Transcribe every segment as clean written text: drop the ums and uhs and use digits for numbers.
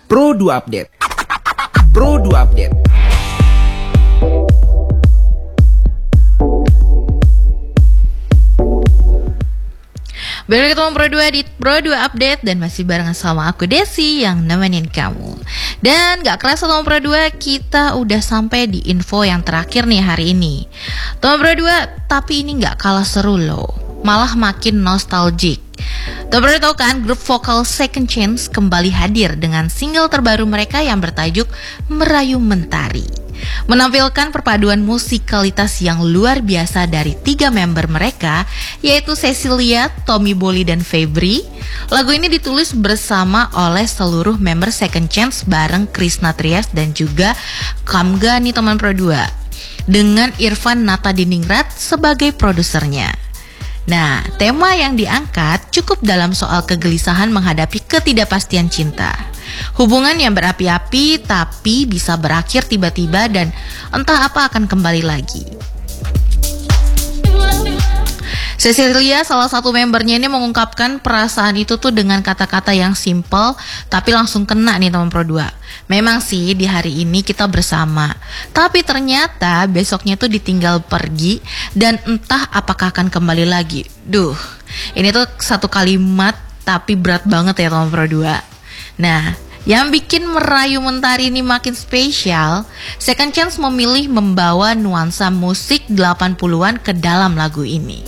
Pro 2 Update. Pro 2 Update. Balik ketemu Pro 2 di Pro 2 Update dan masih barengan sama aku Desi yang nemenin kamu. Dan gak kerasa teman Pro 2, kita udah sampai di info yang terakhir nih hari ini. Teman Pro 2, tapi ini gak kalah seru loh, malah makin nostalgic. Teman Pro 2 tahu kan, grup vokal Second Chance kembali hadir dengan single terbaru mereka yang bertajuk Merayu Mentari. Menampilkan perpaduan musikalitas yang luar biasa dari 3 member mereka, yaitu Cecilia, Tommy Bolly, dan Febri. Lagu ini ditulis bersama oleh seluruh member Second Chance bareng Krisna Trias dan juga Kamga nih teman Pro 2, dengan Irfan Natadiningrat sebagai produsernya. Nah, tema yang diangkat cukup dalam soal kegelisahan menghadapi ketidakpastian cinta. Hubungan yang berapi-api tapi bisa berakhir tiba-tiba dan entah apa akan kembali lagi. Cecilia, salah satu membernya ini mengungkapkan perasaan itu tuh dengan kata-kata yang simple tapi langsung kena nih teman Pro 2. Memang sih di hari ini kita bersama, tapi ternyata besoknya tuh ditinggal pergi dan entah apakah akan kembali lagi. Duh, ini tuh satu kalimat tapi berat banget ya teman Pro 2. Nah, yang bikin Merayu Mentari ini makin spesial, Second Chance memilih membawa nuansa musik 80-an ke dalam lagu ini.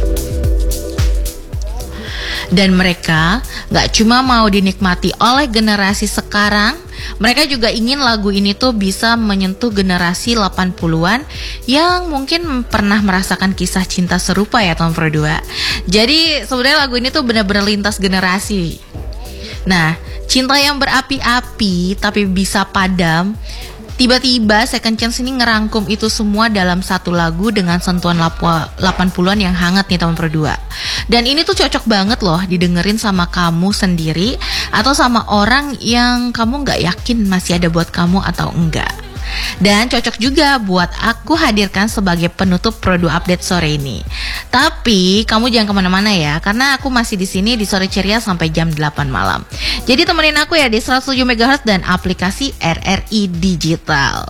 Dan mereka gak cuma mau dinikmati oleh generasi sekarang, mereka juga ingin lagu ini tuh bisa menyentuh generasi 80-an yang mungkin pernah merasakan kisah cinta serupa ya teman Pro 2. Jadi sebenarnya lagu ini tuh benar-benar lintas generasi. Nah, cinta yang berapi-api tapi bisa padam, tiba-tiba Second Chance ini ngerangkum itu semua dalam satu lagu dengan sentuhan 80-an yang hangat nih teman Pro 2. Dan ini tuh cocok banget loh didengerin sama kamu sendiri atau sama orang yang kamu gak yakin masih ada buat kamu atau enggak. Dan cocok juga buat aku hadirkan sebagai penutup Pro 2 Update sore ini. Tapi kamu jangan kemana-mana ya, karena aku masih di sini di Sore Ceria sampai jam 8 malam. Jadi temenin aku ya di 107 MHz dan aplikasi RRI Digital.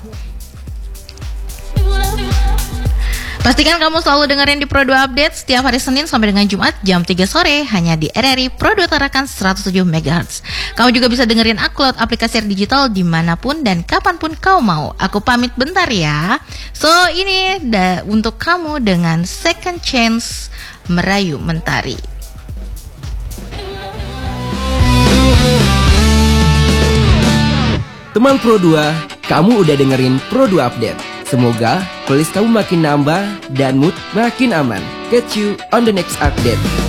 Pastikan kamu selalu dengerin di Pro 2 Update setiap hari Senin sampai dengan Jumat jam 3 sore hanya di RRI Pro 2 Tarakan 107 MHz. Kamu juga bisa dengerin aku lewat aplikasi digital dimanapun dan kapanpun kau mau. Aku pamit bentar ya. So ini untuk kamu dengan Second Chance Merayu Mentari. Teman Pro 2, kamu udah dengerin Pro 2 Update. Semoga playlist kamu makin nambah dan mood makin aman. Catch you on the next update.